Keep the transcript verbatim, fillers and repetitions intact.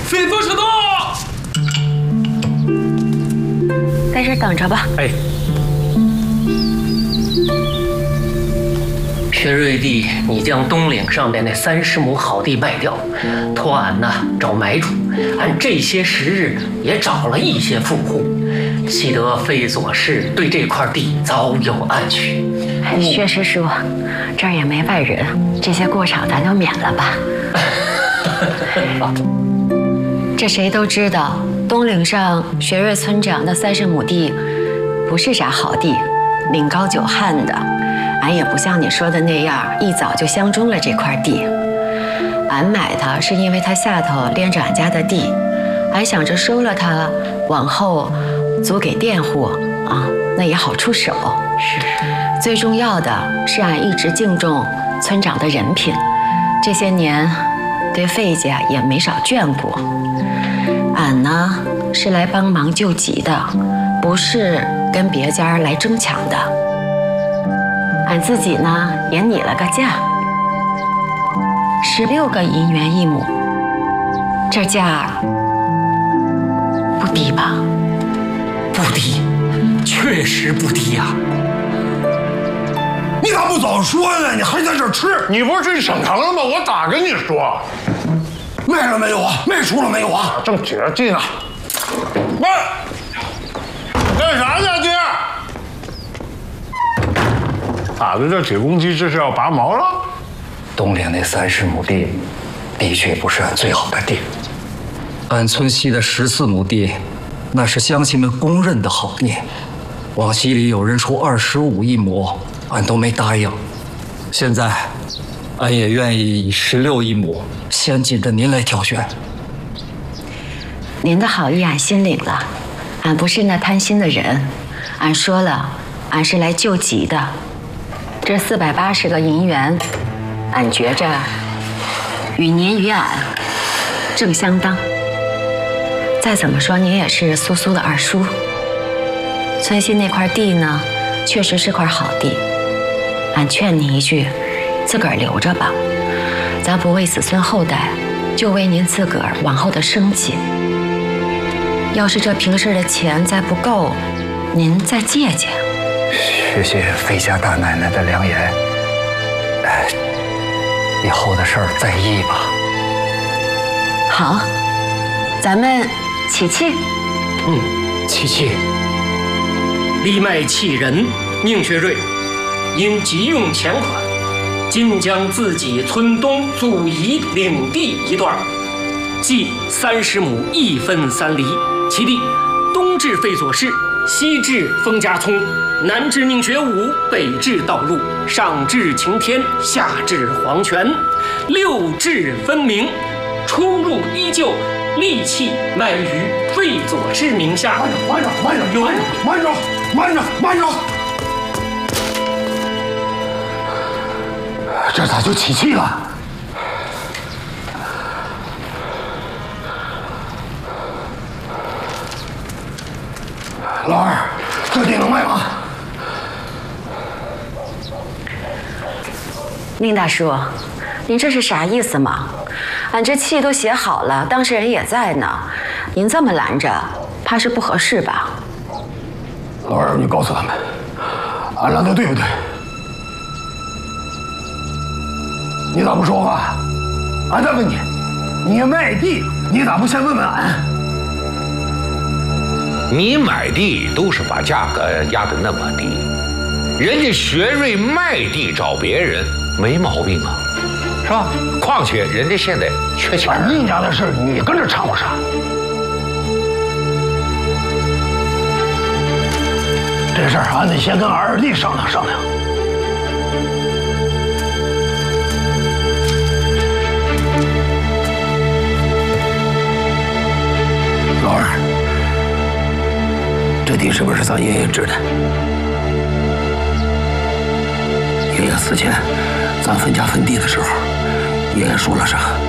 飞左使到。 在这等着吧。 哎。 薛瑞帝，你将东岭上边那三十亩好地卖掉，托俺呢找买主。俺这些时日也找了一些富户，悉得费左氏对这块地早有暗许。 薛师叔，这儿也没外人，这些过场咱就免了吧。这谁都知道，东岭上薛瑞村长的三十亩地不是啥好地，岭高九旱的。 俺也不像你说的那样，一早就相中了这块地。俺买它是因为它下头连着俺家的地，俺想着收了它，往后租给佃户啊，那也好出手。 是。 最重要的是，俺一直敬重村长的人品，这些年对费家也没少眷顾。俺呢是来帮忙救急的，不是跟别家来争抢的。 俺自己呢也拟了个价，十六个银元一亩，这价不低吧？ 不低，确实不低呀、啊。 你咋不早说呢？你还在这吃？ 你不是去省城了吗？我咋跟你说？ 卖了没有啊？卖出了没有啊？ 正起着劲呢。卖！干啥呢，爹？ 咋的？这铁公鸡这是要拔毛了？ 东岭那三十亩地，的确不是俺最好的地。俺村西的十四亩地，那是乡亲们公认的好地。往西里有人出二十五一亩，俺都没答应。现在，俺也愿意以十六一亩，先紧着您来挑选。 您的好意俺心领了，俺不是那贪心的人。俺说了，俺是来救急的。 这四百八十个银元，俺觉着与您与俺正相当。再怎么说，您也是苏苏的二叔。村西那块地呢，确实是块好地。俺劝您一句，自个儿留着吧。咱不为子孙后代，就为您自个儿往后的生计。要是这平时的钱再不够，您再借借。 谢谢费家大奶奶的良言，哎，以后的事儿再议吧。 好，咱们起契。 嗯，起契。立卖契人宁学瑞，因急用钱款，今将自己村东祖遗领地一段，计三十亩一分三厘，其地东至费左氏，西至封家村。 南至宁学武，北至道路，上至晴天，下至黄泉，六至分明，出入依旧，利器卖于费左氏名下。 慢着，慢着，慢着，慢着，慢着，慢着！这咋就起气了？老二，这地能卖吗？ 宁大叔，您这是啥意思嘛？俺这契都写好了，当事人也在呢，您这么拦着，怕是不合适吧？ 老二，你告诉他们，俺拦的对不对？你咋不说话？俺再问你，你卖地，你咋不先问问俺？ 你买地都是把价格压得那么低，人家薛瑞卖地找别人。 没毛病啊，是吧？况且人家现在缺钱。 宁家的事你跟着掺和啥？这事儿俺得先跟俺二弟商量商量。老二，这地是不是咱爷爷支的？爷爷死前。 咱分家分地的时候，爷爷说了啥？